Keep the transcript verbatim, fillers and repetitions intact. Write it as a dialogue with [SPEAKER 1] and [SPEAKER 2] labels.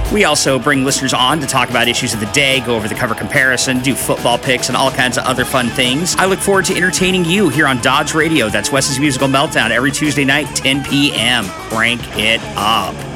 [SPEAKER 1] We also bring listeners on to talk about issues of the day, go over the cover comparison, do football picks, and all kinds of other fun things. I look forward to entertaining you here on Dodge Radio. That's Wes's Musical Meltdown every Tuesday night, ten p.m. Crank it up.